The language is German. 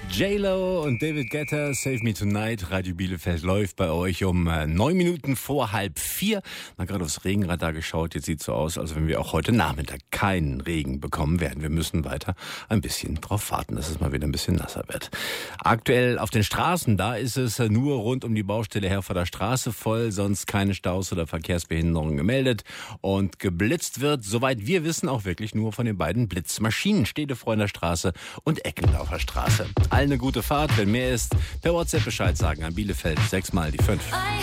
J-Lo und David Guetta, Save Me Tonight. Radio Bielefeld läuft bei euch um 9 Minuten vor 3:30. Mal gerade aufs Regenradar geschaut. Jetzt sieht so aus, als wenn wir auch heute Nachmittag keinen Regen bekommen werden. Wir müssen weiter ein bisschen drauf warten, dass es mal wieder ein bisschen nasser wird. Aktuell auf den Straßen, da ist es nur rund um die Baustelle Herforder Straße voll, sonst keine Staus oder Verkehrsbehinderungen gemeldet. Und geblitzt wird, soweit wir wissen, auch wirklich nur von den beiden Blitzmaschinen. Stedefreunder Straße und Eckendorfer Straße. Allen eine gute Fahrt. Wenn mehr ist, per WhatsApp Bescheid sagen an Bielefeld 6 mal die 5.